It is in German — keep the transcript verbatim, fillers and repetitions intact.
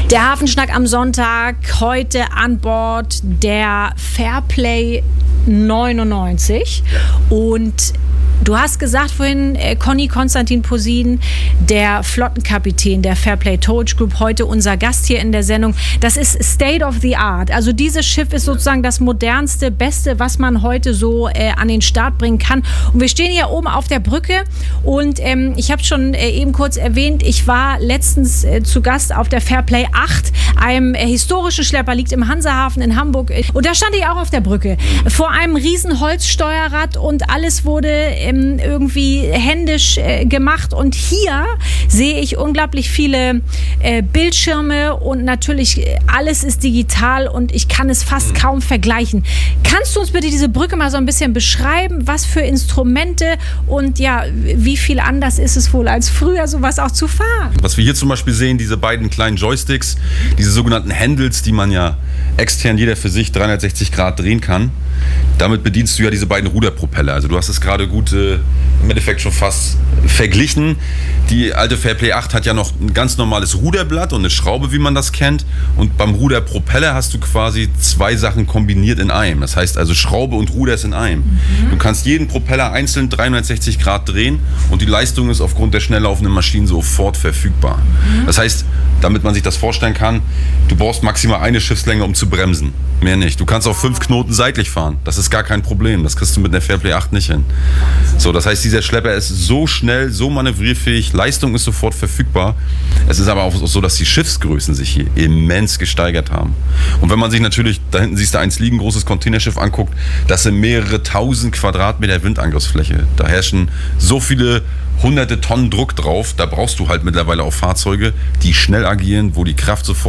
Der Hafenschnack am Sonntag, heute an Bord der Fairplay neunundneunzig. Und du hast gesagt vorhin, äh, Conny Konstantin Posin, der Flottenkapitän der Fairplay Towage Group, heute unser Gast hier in der Sendung. Das ist State of the Art. Also dieses Schiff ist sozusagen das modernste, beste, was man heute so äh, an den Start bringen kann. Und wir stehen hier oben auf der Brücke und ähm, ich habe schon äh, eben kurz erwähnt, ich war letztens äh, zu Gast auf der Fairplay acht, einem äh, historischen Schlepper, liegt im Hansahafen in Hamburg. Und da stand ich auch auf der Brücke vor einem riesen Holzsteuerrad und alles wurde ähm, irgendwie händisch äh, gemacht. Und hier sehe ich unglaublich viele äh, Bildschirme und natürlich äh, alles ist digital und ich kann es fast kaum vergleichen. Kannst du uns bitte diese Brücke mal so ein bisschen beschreiben, was für Instrumente und ja, wie viel anders ist es wohl als früher, sowas auch zu fahren? Was wir hier zum Beispiel sehen, diese beiden kleinen Joysticks, diese sogenannten Handles, die man ja extern jeder für sich dreihundertsechzig Grad drehen kann. Damit bedienst du ja diese beiden Ruderpropeller. Also du hast es gerade gut äh, im Endeffekt schon fast verglichen. Die alte Fairplay acht hat ja noch ein ganz normales Ruderblatt und eine Schraube, wie man das kennt. Und beim Ruderpropeller hast du quasi zwei Sachen kombiniert in einem. Das heißt also Schraube und Ruder ist in einem. Mhm. Du kannst jeden Propeller einzeln dreihundertsechzig Grad drehen und die Leistung ist aufgrund der schnell laufenden Maschinen sofort verfügbar. Mhm. Das heißt, damit man sich das vorstellen kann, du brauchst maximal eine Schiffslänge, um zu bremsen. Mehr nicht. Du kannst auch fünf Knoten seitlich fahren. Das ist gar kein Problem. Das kriegst du mit der Fairplay acht nicht hin. So, das heißt, dieser Schlepper ist so schnell, so manövrierfähig, Leistung ist sofort verfügbar. Es ist aber auch so, dass die Schiffsgrößen sich hier immens gesteigert haben. Und wenn man sich natürlich, da hinten siehst du eins liegen, großes Containerschiff anguckt, das sind mehrere tausend Quadratmeter Windangriffsfläche. Da herrschen so viele hunderte Tonnen Druck drauf. Da brauchst du halt mittlerweile auch Fahrzeuge, die schnell agieren, wo die Kraft sofort